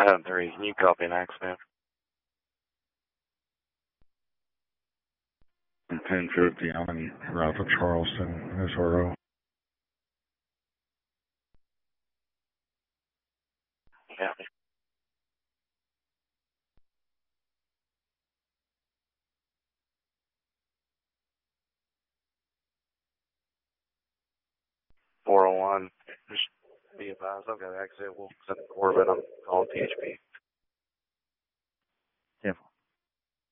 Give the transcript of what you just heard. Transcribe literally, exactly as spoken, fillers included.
Adam three, can you copy an accident? ten fifty on route to Charleston, S R O. Copy. four oh one, just be advised, I've got an accident. We'll send the Corbett. I'm calling T H P. ten four.